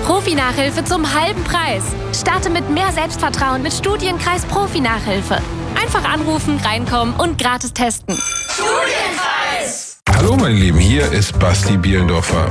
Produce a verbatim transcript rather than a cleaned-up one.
Profi-Nachhilfe zum halben Preis. Starte mit mehr Selbstvertrauen mit Studienkreis Profi-Nachhilfe. Einfach anrufen, reinkommen und gratis testen. Studienkreis! Hallo meine Lieben, hier ist Basti Bielendorfer